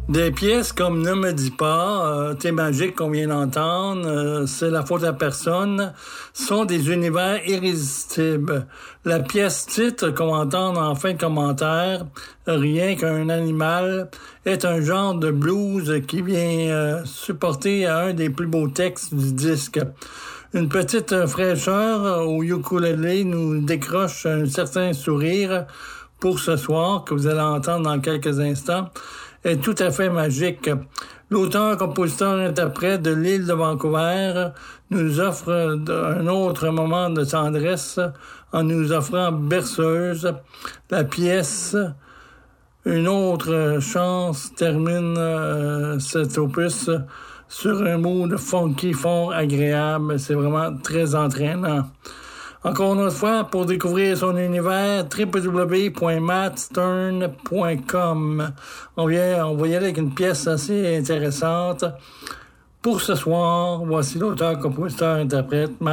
Des pièces comme Ne me dis pas, T'es magique qu'on vient d'entendre, C'est la faute à personne, sont des univers irrésistibles. La pièce titre qu'on entend en fin de commentaire, Rien qu'un animal, est un genre de blues qui vient supporter un des plus beaux textes du disque. Une petite fraîcheur au ukulélé nous décroche un certain sourire pour ce soir, que vous allez entendre dans quelques instants, est tout à fait magique. L'auteur, compositeur, interprète de l'île de Vancouver nous offre un autre moment de tendresse en nous offrant Berceuse. La pièce Une autre chance termine cet opus sur un mood funky, fort agréable. C'est vraiment très entraînant. Encore une autre fois, pour découvrir son univers, www.mattstern.com. On va y aller avec une pièce assez intéressante. Pour ce soir, voici l'auteur, compositeur, interprète,